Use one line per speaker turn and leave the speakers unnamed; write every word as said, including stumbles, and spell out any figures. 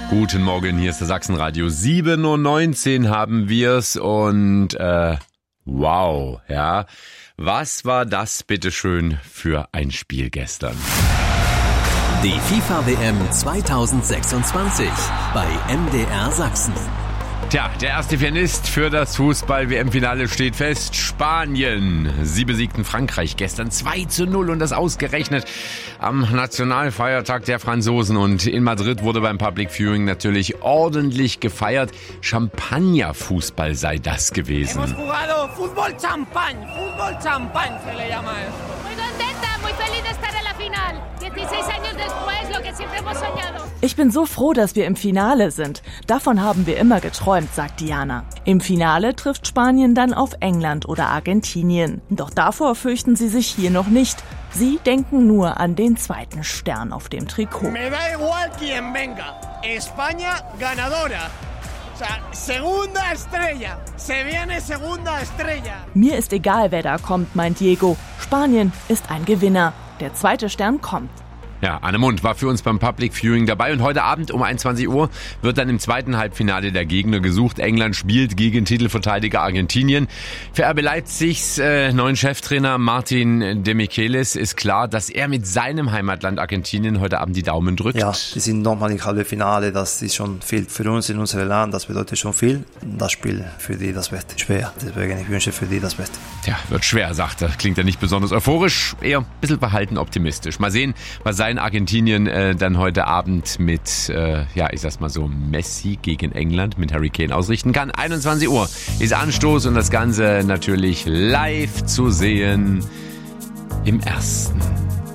Guten Morgen, hier ist der Sachsenradio. sieben Uhr neunzehn haben wir's und äh, wow, ja. Was war das bitteschön für ein Spiel gestern?
Die FIFA-W M zweitausendsechsundzwanzig bei M D R Sachsen.
Tja, der erste Finalist für das Fußball-W M-Finale steht fest. Spanien. Sie besiegten Frankreich gestern zwei zu null und das ausgerechnet am Nationalfeiertag der Franzosen. Und in Madrid wurde beim Public Viewing natürlich ordentlich gefeiert. Champagner-Fußball sei das gewesen.
Hemos jugado fútbol champán, fútbol champán se le llama eso.
Muy contenta, muy feliz de estar en la final. dieciséis años después, lo que siempre hemos soñado.
Ich bin so froh, dass wir im Finale sind. Davon haben wir immer geträumt, sagt Diana. Im Finale trifft Spanien dann auf England oder Argentinien. Doch davor fürchten sie sich hier noch nicht. Sie denken nur an den zweiten Stern auf dem Trikot.
Me da igual quien venga. España ganadora. O sea, segunda estrella. Se viene segunda estrella.
Mir ist egal, wer da kommt, meint Diego. Spanien ist ein Gewinner. Der zweite Stern kommt.
Ja, Anne Mund war für uns beim Public Viewing dabei und heute Abend um einundzwanzig Uhr wird dann im zweiten Halbfinale der Gegner gesucht. England spielt gegen Titelverteidiger Argentinien. Für R B Leipzigs äh, neuen Cheftrainer Martin de Michelis ist klar, dass er mit seinem Heimatland Argentinien heute Abend die Daumen drückt.
Ja, wir sind nochmal im Halbfinale, das ist schon viel für uns in unserem Land, das bedeutet schon viel. Das Spiel für die das Beste, schwer, deswegen ich wünsche für die das Beste.
Tja, wird schwer, sagt er. Klingt ja nicht besonders euphorisch, eher ein bisschen verhalten optimistisch. Mal sehen, was sein Argentinien äh, dann heute Abend mit, äh, ja, ich sag's mal so, Messi gegen England mit Harry Kane ausrichten kann. einundzwanzig Uhr ist Anstoß und das Ganze natürlich live zu sehen im Ersten.